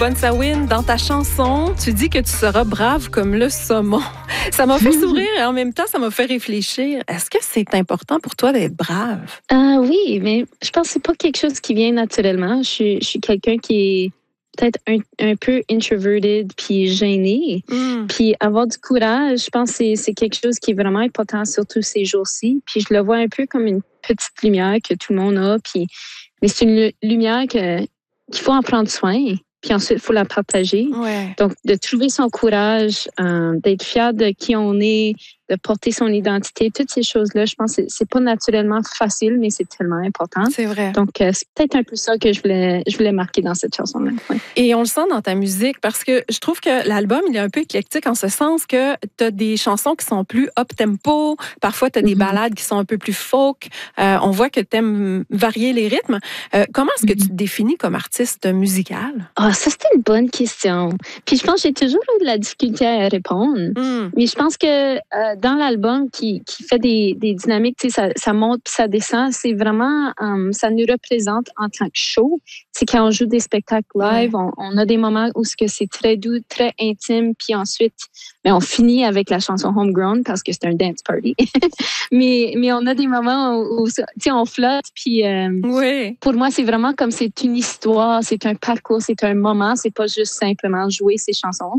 Obonsawin, dans ta chanson, tu dis que tu seras brave comme le saumon. Ça m'a fait sourire et en même temps, ça m'a fait réfléchir. Est-ce que c'est important pour toi d'être brave? Oui, mais je pense que c'est pas quelque chose qui vient naturellement. Je suis quelqu'un qui est peut-être un peu introverted puis gêné. Puis avoir du courage, je pense que c'est quelque chose qui est vraiment important, surtout ces jours-ci. Puis je le vois un peu comme une petite lumière que tout le monde a. Mais c'est une lumière qu'il faut en prendre soin. Puis ensuite, il faut la partager. Ouais. Donc, de trouver son courage, d'être fier de qui on est, de porter son identité, toutes ces choses-là, je pense que c'est pas naturellement facile, mais c'est tellement important. C'est vrai. Donc, c'est peut-être un peu ça que je voulais marquer dans cette chanson-là. Ouais. Et on le sent dans ta musique parce que je trouve que l'album, il est un peu éclectique en ce sens que tu as des chansons qui sont plus up-tempo, parfois tu as des ballades qui sont un peu plus folk. On voit que tu aimes varier les rythmes. Comment est-ce que tu te définis comme artiste musical? Ah, ça, c'était une bonne question. Puis je pense que j'ai toujours eu de la difficulté à répondre. Mais je pense que dans l'album qui fait des dynamiques, tu sais, ça monte puis ça descend, c'est vraiment, ça nous représente en tant que show. C'est quand on joue des spectacles live, on a des moments où c'est très doux, très intime, puis ensuite, on finit avec la chanson Homegrown parce que c'est un dance party. mais on a des moments où tu sais, on flotte, puis pour moi, c'est vraiment comme c'est une histoire, c'est un parcours, c'est un moment, c'est pas juste simplement jouer ces chansons.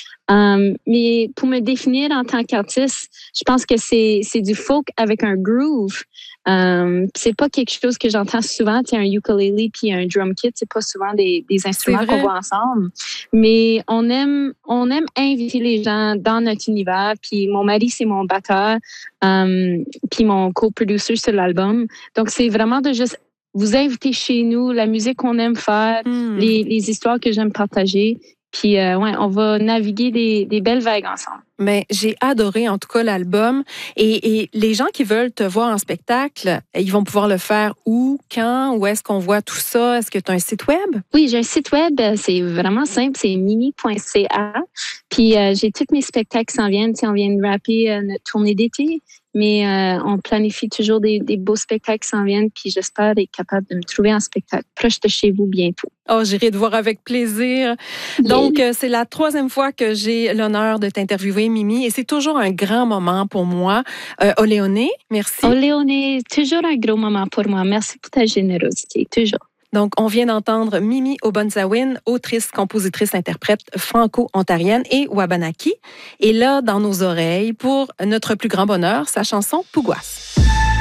Mais pour me définir en tant qu'artiste, je pense que c'est du folk avec un groove. C'est pas quelque chose que j'entends souvent. Tu sais, un ukulele puis un drum kit, c'est pas souvent des instruments qu'on voit ensemble. Mais on aime inviter les gens dans notre univers. Puis mon mari, c'est mon batteur, puis mon co-producer sur l'album. Donc c'est vraiment de juste vous inviter chez nous, la musique qu'on aime faire, les histoires que j'aime partager. Puis, on va naviguer des belles vagues ensemble. Mais j'ai adoré, en tout cas, l'album. Et les gens qui veulent te voir en spectacle, ils vont pouvoir le faire où, quand, où est-ce qu'on voit tout ça? Est-ce que tu as un site web? Oui, j'ai un site web. C'est vraiment simple. C'est mimi.ca. Puis, j'ai tous mes spectacles qui s'en viennent. On vient de rapper notre tournée d'été. Mais on planifie toujours des beaux spectacles qui s'en viennent. Puis, j'espère être capable de me trouver en spectacle proche de chez vous bientôt. Oh, j'irai te voir avec plaisir. Donc, c'est la 3e fois que j'ai l'honneur de t'interviewer, Mimi, et c'est toujours un grand moment pour moi. Oléoné, merci. Oléoné, toujours un gros moment pour moi. Merci pour ta générosité, toujours. Donc, on vient d'entendre Mimi Obonsawin, autrice, compositrice, interprète franco-ontarienne et Wabanaki. Et là, dans nos oreilles, pour notre plus grand bonheur, sa chanson Pouguas.